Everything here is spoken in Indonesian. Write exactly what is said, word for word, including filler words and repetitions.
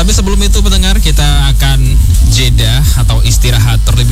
Tapi sebelum itu pendengar, kita akan jeda atau istirahat terlebih